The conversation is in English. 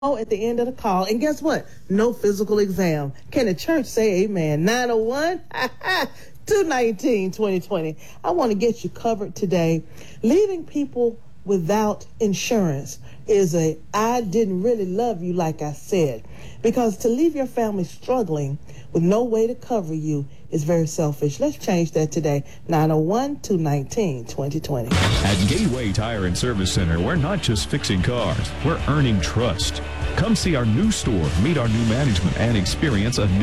at the end of the call. And guess what? No physical exam. Can the church say amen? 901 219 2020. I want to get you covered today. Leaving people without insurance is I didn't really love you like I said. Because to leave your family struggling with no way to cover you is very selfish. Let's change that today. 901 219 2020. At Gateway Tire and Service Center, we're not just fixing cars, we're earning trust. Come see our new store, meet our new management, and experience a new